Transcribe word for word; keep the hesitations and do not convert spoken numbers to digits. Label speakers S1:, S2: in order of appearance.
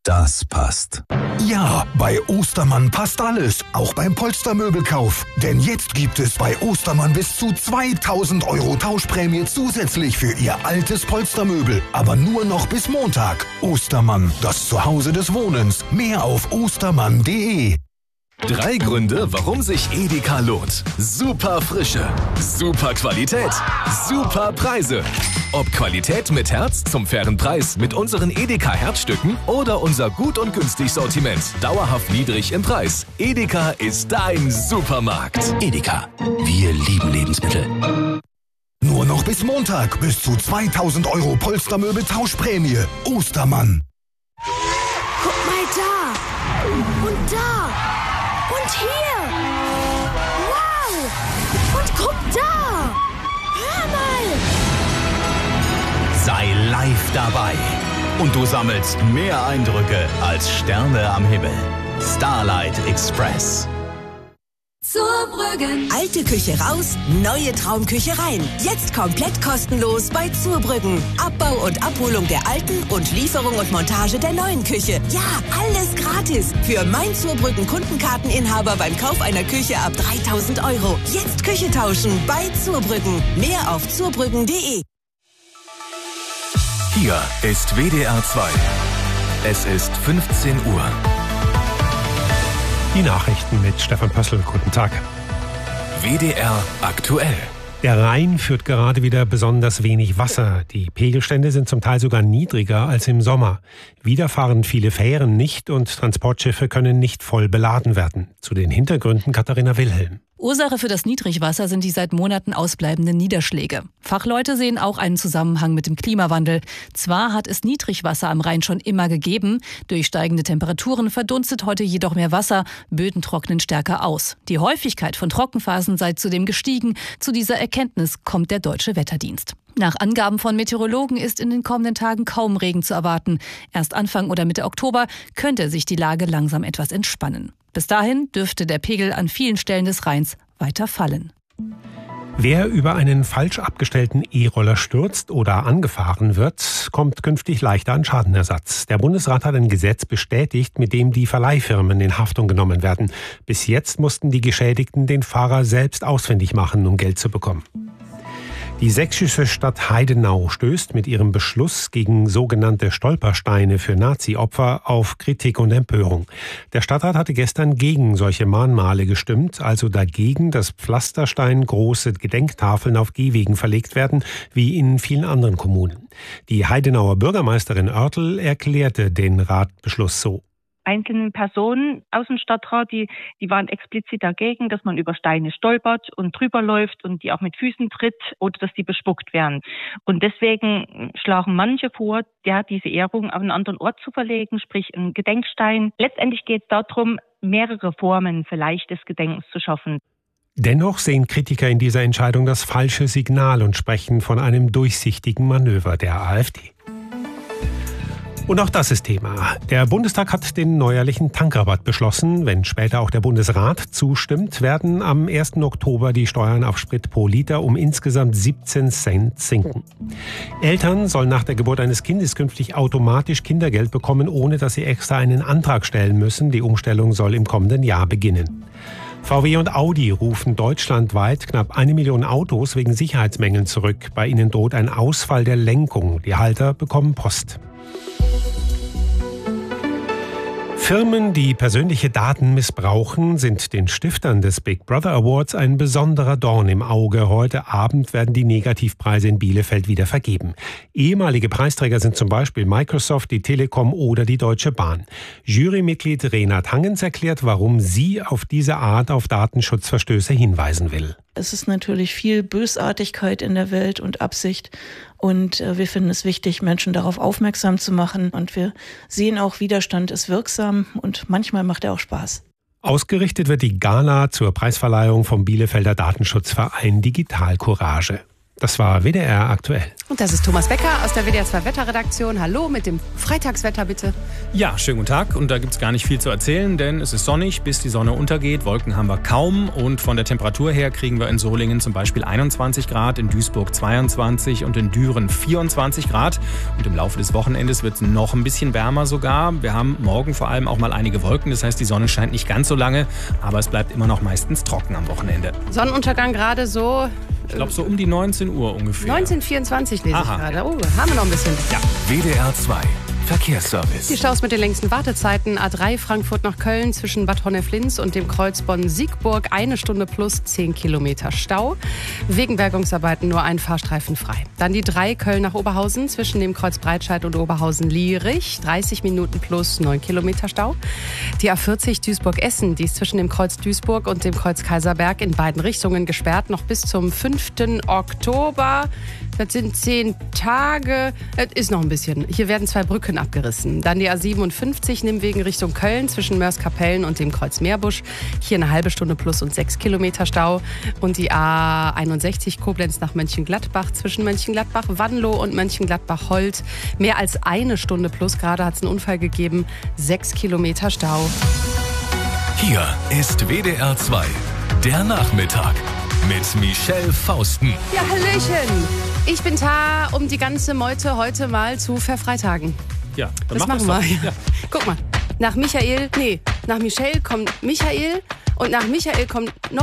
S1: Das passt.
S2: Ja, bei Ostermann passt alles, auch beim Polstermöbelkauf. Denn jetzt gibt es bei Ostermann bis zu zweitausend Euro Tauschprämie zusätzlich für Ihr altes Polstermöbel. Aber nur noch bis Montag. Ostermann, das Zuhause des Wohnens. Mehr auf ostermann punkt de.
S1: Drei Gründe, warum sich Edeka lohnt. Super Frische, super Qualität, super Preise. Ob Qualität mit Herz zum fairen Preis mit unseren Edeka Herzstücken oder unser gut und günstig Sortiment, dauerhaft niedrig im Preis. Edeka ist dein Supermarkt.
S3: Edeka, wir lieben Lebensmittel.
S2: Nur noch bis Montag bis zu zweitausend Euro Polstermöbel Tauschprämie. Ostermann.
S4: Guck mal da und da. Und hier! Wow! Und guck da! Hör mal!
S3: Sei live dabei. Und du sammelst mehr Eindrücke als Sterne am Himmel. Starlight Express.
S5: Zurbrüggen.
S6: Alte Küche raus, neue Traumküche rein. Jetzt komplett kostenlos bei Zurbrüggen. Abbau und Abholung der alten und Lieferung und Montage der neuen Küche. Ja, alles gratis. Für mein Zurbrüggen Kundenkarteninhaber beim Kauf einer Küche ab dreitausend Euro. Jetzt Küche tauschen bei Zurbrüggen. Mehr auf zurbrüggen punkt de.
S1: Hier ist W D R zwei. Es ist fünfzehn Uhr.
S7: Die Nachrichten mit Stefan Pössl. Guten Tag.
S1: W D R aktuell.
S7: Der Rhein führt gerade wieder besonders wenig Wasser. Die Pegelstände sind zum Teil sogar niedriger als im Sommer. Wieder fahren viele Fähren nicht und Transportschiffe können nicht voll beladen werden. Zu den Hintergründen Katharina Wilhelm.
S8: Ursache für das Niedrigwasser sind die seit Monaten ausbleibenden Niederschläge. Fachleute sehen auch einen Zusammenhang mit dem Klimawandel. Zwar hat es Niedrigwasser am Rhein schon immer gegeben, durch steigende Temperaturen verdunstet heute jedoch mehr Wasser, Böden trocknen stärker aus. Die Häufigkeit von Trockenphasen sei zudem gestiegen. Zu dieser Erkenntnis kommt der Deutsche Wetterdienst. Nach Angaben von Meteorologen ist in den kommenden Tagen kaum Regen zu erwarten. Erst Anfang oder Mitte Oktober könnte sich die Lage langsam etwas entspannen. Bis dahin dürfte der Pegel an vielen Stellen des Rheins weiter fallen.
S7: Wer über einen falsch abgestellten E-Roller stürzt oder angefahren wird, kommt künftig leichter an Schadenersatz. Der Bundesrat hat ein Gesetz bestätigt, mit dem die Verleihfirmen in Haftung genommen werden. Bis jetzt mussten die Geschädigten den Fahrer selbst ausfindig machen, um Geld zu bekommen. Die sächsische Stadt Heidenau stößt mit ihrem Beschluss gegen sogenannte Stolpersteine für Nazi-Opfer auf Kritik und Empörung. Der Stadtrat hatte gestern gegen solche Mahnmale gestimmt, also dagegen, dass Pflasterstein große Gedenktafeln auf Gehwegen verlegt werden, wie in vielen anderen Kommunen. Die Heidenauer Bürgermeisterin Oertel erklärte den Ratbeschluss so.
S9: Einzelnen Personen aus dem Stadtrat, die, die waren explizit dagegen, dass man über Steine stolpert und drüber läuft und die auch mit Füßen tritt oder dass die bespuckt werden. Und deswegen schlagen manche vor, ja, diese Ehrung auf einen anderen Ort zu verlegen, sprich einen Gedenkstein. Letztendlich geht es darum, mehrere Formen vielleicht des Gedenkens zu schaffen.
S7: Dennoch sehen Kritiker in dieser Entscheidung das falsche Signal und sprechen von einem durchsichtigen Manöver der AfD. Und auch das ist Thema. Der Bundestag hat den neuerlichen Tankrabatt beschlossen. Wenn später auch der Bundesrat zustimmt, werden am ersten Oktober die Steuern auf Sprit pro Liter um insgesamt siebzehn Cent sinken. Eltern sollen nach der Geburt eines Kindes künftig automatisch Kindergeld bekommen, ohne dass sie extra einen Antrag stellen müssen. Die Umstellung soll im kommenden Jahr beginnen. V W und Audi rufen deutschlandweit knapp eine Million Autos wegen Sicherheitsmängeln zurück. Bei ihnen droht ein Ausfall der Lenkung. Die Halter bekommen Post. Firmen, die persönliche Daten missbrauchen, sind den Stiftern des Big Brother Awards ein besonderer Dorn im Auge. Heute Abend werden die Negativpreise in Bielefeld wieder vergeben. Ehemalige Preisträger sind zum Beispiel Microsoft, die Telekom oder die Deutsche Bahn. Jurymitglied Renat Hangens erklärt, warum sie auf diese Art auf Datenschutzverstöße hinweisen will.
S10: Es ist natürlich viel Bösartigkeit in der Welt und Absicht. Und wir finden es wichtig, Menschen darauf aufmerksam zu machen. Und wir sehen auch, Widerstand ist wirksam und manchmal macht er auch Spaß.
S7: Ausgerichtet wird die Gala zur Preisverleihung vom Bielefelder Datenschutzverein Digital Courage. Das war W D R aktuell.
S5: Und das ist Thomas Becker aus der W D R zwei Wetterredaktion. Hallo mit dem Freitagswetter bitte.
S11: Ja, schönen guten Tag. Und da gibt es gar nicht viel zu erzählen, denn es ist sonnig, bis die Sonne untergeht. Wolken haben wir kaum. Und von der Temperatur her kriegen wir in Solingen zum Beispiel einundzwanzig Grad, in Duisburg zweiundzwanzig und in Düren vierundzwanzig Grad. Und im Laufe des Wochenendes wird es noch ein bisschen wärmer sogar. Wir haben morgen vor allem auch mal einige Wolken. Das heißt, die Sonne scheint nicht ganz so lange, aber es bleibt immer noch meistens trocken am Wochenende.
S5: Sonnenuntergang gerade so...
S11: Ich glaube so um die neunzehn Uhr ungefähr.
S5: neunzehn Uhr vierundzwanzig lese
S11: Aha.
S5: ich gerade. Oh, haben wir noch ein bisschen.
S11: Ja.
S1: W D R zwei Verkehrsservice.
S5: Die Staus mit den längsten Wartezeiten. A drei Frankfurt nach Köln zwischen Bad Honnef-Linz und dem Kreuz Bonn-Siegburg. Eine Stunde plus zehn Kilometer Stau. Wegen Bergungsarbeiten nur ein Fahrstreifen frei. Dann die drei Köln nach Oberhausen zwischen dem Kreuz Breitscheid und Oberhausen-Lierich. dreißig Minuten plus neun Kilometer Stau. Die A vierzig Duisburg-Essen. Die ist zwischen dem Kreuz Duisburg und dem Kreuz Kaiserberg in beiden Richtungen gesperrt. Noch bis zum fünften Oktober. Das sind zehn Tage. Das ist noch ein bisschen. Hier werden zwei Brücken abgerissen. Dann die A siebenundfünfzig Nimmwegen Richtung Köln zwischen Mörs-Kapellen und dem Kreuz Meerbusch. Hier eine halbe Stunde plus und sechs Kilometer Stau. Und die A einundsechzig Koblenz nach Mönchengladbach zwischen Mönchengladbach, Wanlo und Mönchengladbach-Holt. Mehr als eine Stunde plus. Gerade hat es einen Unfall gegeben. Sechs Kilometer Stau.
S1: Hier ist W D R zwei, der Nachmittag mit Michelle Fausten.
S5: Ja, Hallöchen. Ich bin da, um die ganze Meute heute mal zu verfreitagen.
S11: Ja, dann
S5: das
S11: mach
S5: machen wir.
S11: Ja.
S5: Guck mal, nach Michael, nee, nach Michelle kommt Michael und nach Michael kommt noch